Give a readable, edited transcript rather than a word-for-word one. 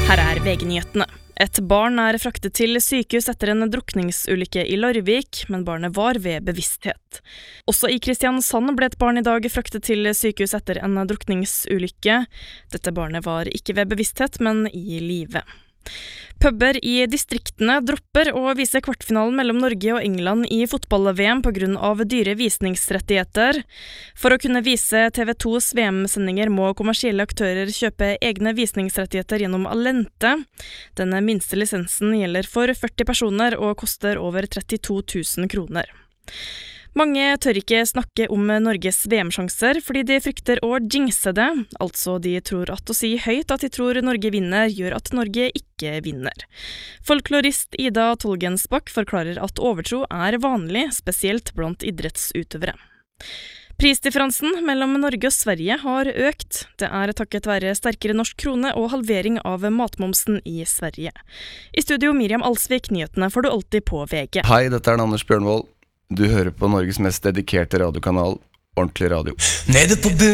Her VG-nyhetene. Et barn fraktet til sykehus etter en drukningsulykke I Larvik, men barnet var ved bevissthet. Også I Kristiansand ble et barn I dag fraktet til sykehus etter en drukningsulykke. Dette barnet var ikke ved bevissthet, men I live. Puber I distriktene dropper å vise kvartfinalen mellom Norge og England I fotball-VM på grunn av dyre visningsrettigheter. For å kunne vise TV2s VM-sendinger må kommersielle aktører kjøpe egne visningsrettigheter gjennom Allente. Denne minste lisensen gjelder for 40 personer og koster over 32 000 kroner. Mange tør ikke snakke om Norges VM-sjanser fordi de frykter å jinxe det, altså de tror at å si høyt at de tror Norge vinner gjør at Norge ikke vinner. Folklorist Ida Tolgensbakk forklarer at overtro vanlig, spesielt blant idrettsutøvere. Prisdifferansen mellom Norge og Sverige har økt. Det takket være sterkere norsk krone og halvering av matmomsen I Sverige. I studio Miriam Alsvik, nyhetene får du alltid på VG. Hei, dette Anders Bjørnvold. Du hører på Norges mest dedikerte radiokanal, Ordentlig Radio. Nede på